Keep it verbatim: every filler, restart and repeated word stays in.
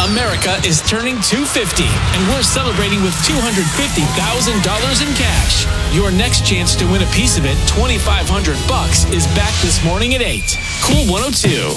America is turning two hundred fifty, and we're celebrating with two hundred fifty thousand dollars in cash. Your next chance to win a piece of it, twenty-five hundred bucks, is back this morning at eight. Cool one oh two.